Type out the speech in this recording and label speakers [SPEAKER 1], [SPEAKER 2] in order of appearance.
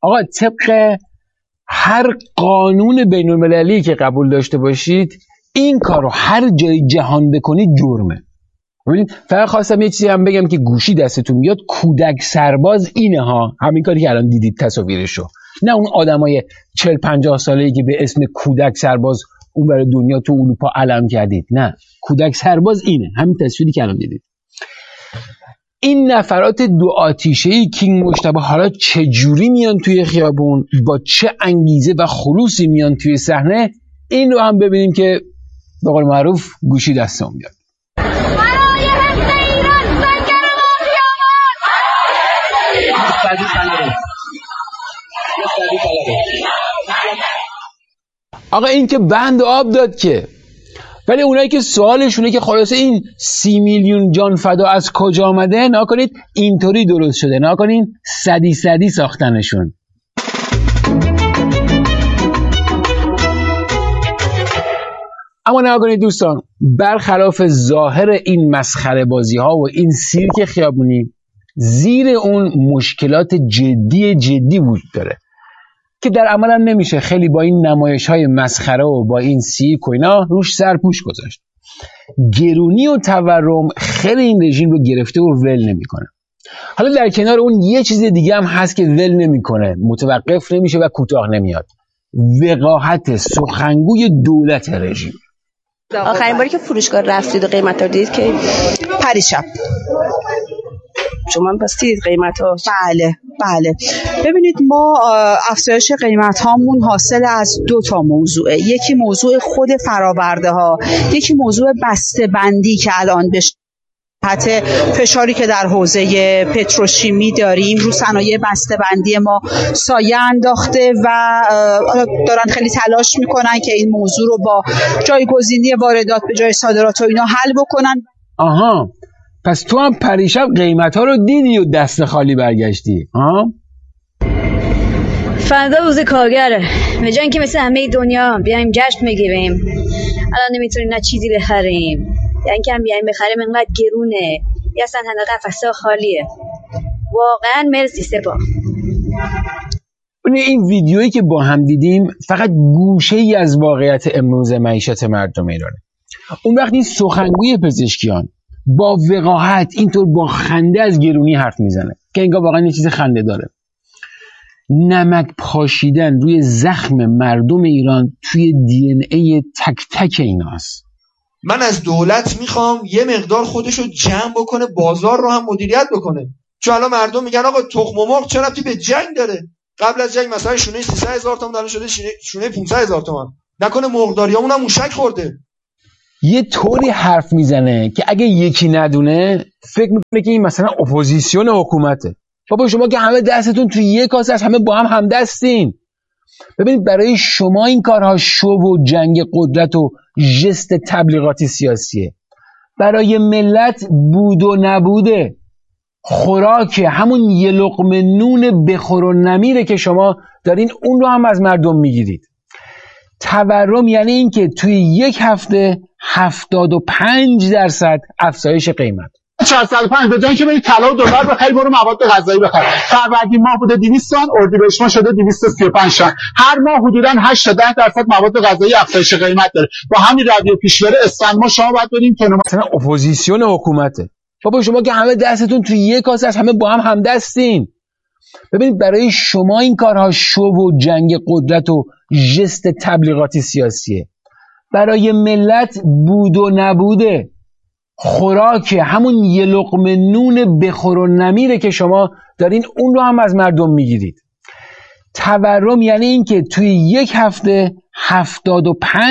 [SPEAKER 1] آقا طبق هر قانون بین المللی که قبول داشته باشید این کارو هر جای جهان بکنید جرمه. ببینید فقط خواستم یه چیزی هم بگم که گوشی دستتون میاد، کودک سرباز اینه ها، همین کاری که الان دیدید تصاویرشو، نه اون آدمای 40-50 ساله‌ای که به اسم کودک سرباز اون برای دنیا تو اروپا علم کردید، نه کودک سرباز اینه، همین تصویری که الان دیدید. این نفرات دو آتیشه‌ای کینگ مجتبی حالا چه جوری میان توی خیابون، با چه انگیزه و خلوصی میان توی صحنه، این رو هم ببینیم که به قول معروف گوشی دستمون بیاد. آقا این که بند آب داد که، ولی اونایی که سوالشونه که خلاصه این 30 میلیون جان فدا از کجا آمده، نکنید اینطوری درست شده، نکنید صدی ساختنشون. اما نکنید دوستان، برخلاف ظاهر این مسخره بازی ها و این سیرک خیابونی، زیر اون مشکلات جدی وجود داره که در عمل هم نمیشه خیلی با این نمایش های مسخره و با این سیرک و اینا روش سرپوش گذاشت. گرونی و تورم خیلی این رژیم رو گرفته و ول نمیکنه. حالا در کنار اون یه چیز دیگه هم هست که ول نمیکنه، متوقف نمیشه و کوتاه نمیاد، وقاحت سخنگوی دولت رژیم.
[SPEAKER 2] آخرین باری که فروشگاه رفتید و قیمت رو دید که
[SPEAKER 3] پریشب
[SPEAKER 2] شما پس دید قیمت ها؟
[SPEAKER 3] بله. ببینید ما افزایش قیمت هامون حاصل از 2 تا موضوعه. یکی موضوع خود فرآورده ها، یکی موضوع بسته بندی که الان به حتی فشاری که در حوزه پتروشیمی داریم رو صنایع بسته بندی ما سایه انداخته و دارن خیلی تلاش میکنن که این موضوع رو با جایگزینی واردات به جای صادرات و اینا حل بکنن.
[SPEAKER 1] آها، پس تو هم پریشب قیمت ها رو دیدی و دست خالی برگشتی؟
[SPEAKER 4] فردا روز کارگره، به جای اینکه مثل همه دنیا بیایم جشن بگیریم الان نمیتونیم نه چیزی بخریم، یا اینکه هم بیایم بخریم اینقدر گرونه، یا اصلا همه قفسه خالیه. واقعا مرسی سپاه.
[SPEAKER 1] این ویدیویی که با هم دیدیم فقط گوشه ای از واقعیت امروز معیشت مردم ایرانه. اون وقت این سخنگوی پزشکیان با وقاحت اینطور با خنده از گرونی حرف میزنه که انگار واقعا یه چیز خنده داره. نمک پاشیدن روی زخم مردم ایران توی دی ان ای تک تک ایناست.
[SPEAKER 5] من از دولت میخوام یه مقدار خودشو جمع بکنه، بازار رو هم مدیریت بکنه. چون الان مردم میگن آقا تخم مرغ چرا ربطی به جنگ داره؟ قبل از جنگ مثلا شونه 300,000 تومان الان شده شونه 500,000 تومان. نکنه مرغداریامون هم موشک خورده؟ یه
[SPEAKER 1] طوری حرف میزنه که اگه یکی ندونه فکر میکنه که این مثلا اپوزیسیون حکومته. بابا شما که همه دستتون توی یک کاسه است، همه با هم دستین. ببینید برای شما این کارها شو و جنگ قدرت و ژست تبلیغاتی سیاسیه. برای ملت بود و نبوده، خوراک همون یه لقمه نون بخور و نمیره که شما دارین اون رو هم از مردم میگیرید. تورم یعنی این که توی یک هفته 75% افزایش قیمت.
[SPEAKER 6] 405 به جای اینکه بری طلا و دلار بخری برو مواد غذایی بخر. فروردین ماه بوده 200 تومن، اردیبهشت ماه شده 235 تومن. هر ماه حدوداً 8 تا 10% مواد غذایی افزایش قیمت داره. با همین رویه پیش بره اسفند ما شما باید بریم که
[SPEAKER 1] مثلا اپوزیسیون حکومته. بابا شما که همه دستتون توی یک کاسه است، همه با هم دستین. ببینید برای شما این کارها شو و جنگ قدرت و ژست تبلیغاتی سیاسیه. برای ملت بود و نبوده، خوراک همون یه لقمه نون بخور و نمیره که شما دارین اون رو هم از مردم میگیرید. تورم یعنی این که توی یک هفته 75